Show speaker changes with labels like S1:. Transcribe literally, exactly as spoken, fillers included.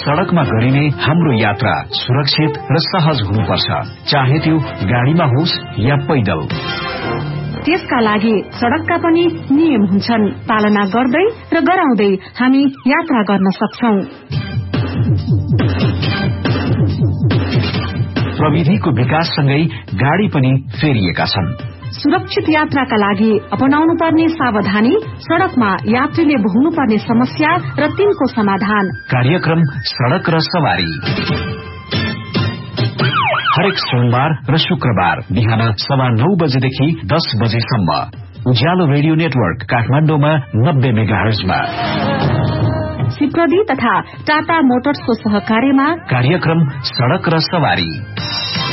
S1: सड़कमा गरिने हाम्रो यात्रा सुरक्षित र सहज हुनुपर्छ, चाहे त्यो गाड़ीमा होस् या पैदल।
S2: त्यसका लागि सड़कका पनि नियम हुन्छन्, पालना गर्दै र गराउँदै हामी यात्रा गर्न सक्छौं।
S1: प्रविधिको विकाससँगै गाड़ी पनि फेरिएका छन्।
S2: सुरक्षित यात्राका लागि अपनाउनु पर्ने सावधानी, सड़कमा यात्रीले भोग्नु पर्ने समस्या र तिनको समाधान।
S1: कार्यक्रम सड़क र सवारी हरेक सोमबार र शुक्रबार बिहान सवा नौ बजेदेखि दस बजेसम्म उज्यालो रेडियो नेटवर्क काठमाडौँमा नब्बे मेगाहर्जमा।
S2: सिप्रदी तथा टाटा मोटर्सको सहकार्यमा
S1: कार्यक्रम सड़क र सवारी।